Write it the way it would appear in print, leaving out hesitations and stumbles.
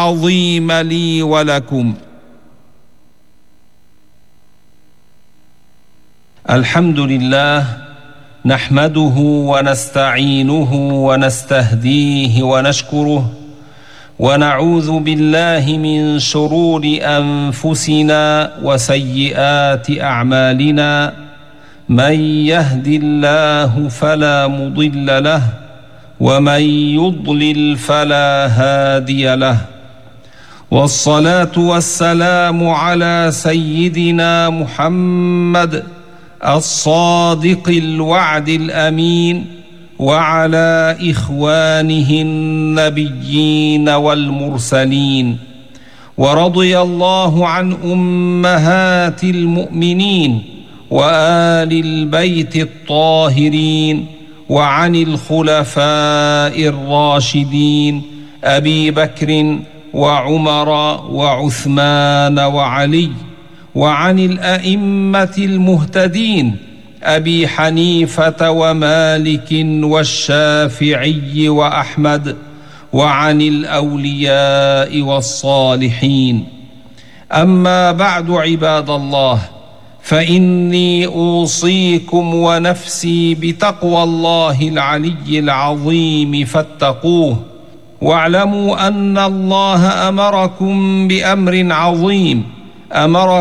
العظيم لي ولكم. الحمد لله نحمده ونستعينه ونستهديه ونشكره، ونعوذ بالله من شرور أنفسنا وسيئات أعمالنا، من يهد الله فلا مضل له ومن يضلل فلا هادي له، والصلاة والسلام على سيدنا محمد الصادق الوعد الأمين، وعلى إخوانه النبيين والمرسلين، ورضي الله عن أمهات المؤمنين وآل البيت الطاهرين، وعن الخلفاء الراشدين أبي بكر وعمر وعثمان وعلي، وعن الأئمة المهتدين أبي حنيفة ومالك والشافعي وأحمد، وعن الأولياء والصالحين. أما بعد عباد الله، فإني أوصيكم ونفسي بتقوى الله العلي العظيم فاتقوه، واعلموا أن الله أمركم بأمر عظيم، أمركم